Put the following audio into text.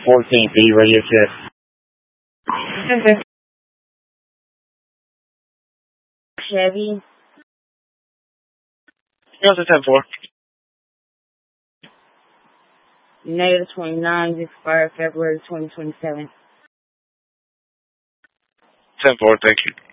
14B radio check. Chevy. Yes, it's 10-4. Negative 29, expired February 2027. 10-4, thank you.